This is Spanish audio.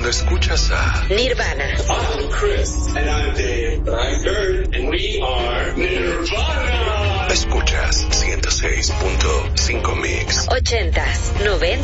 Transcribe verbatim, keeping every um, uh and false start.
cuando escuchas a Nirvana. I'm Chris. And I'm Dave. I'm Kurt. And we are Nirvana. Escuchas ciento seis punto cinco Mix. Ochentas, noventas.